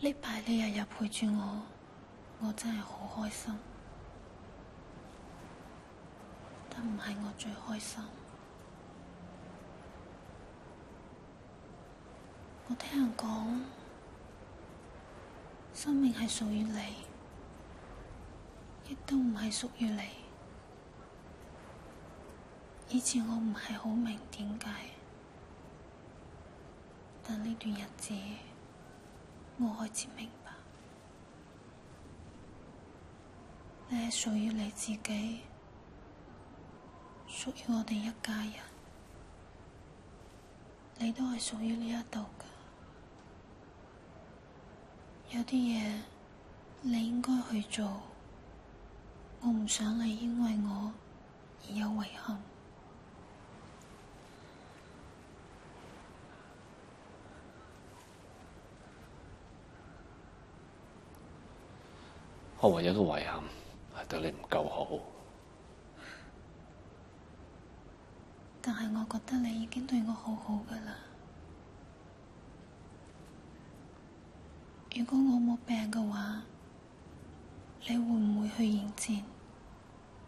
呢排你日日陪住我，我真係好開心，但唔係我最開心。我聽人講，生命係屬於你，亦都唔係屬於你。以前我唔係好明點解，但呢段日子我開始明白，你係屬於你自己，屬於我哋一家人，你都係屬於呢一度㗎。有啲嘢你應該去做，我唔想你因為我而有遺憾。 我唯一嘅遺憾係對你唔夠好， 但係我覺得你已經對我好好㗎喇。如果我冇病嘅話，你會唔會去應戰？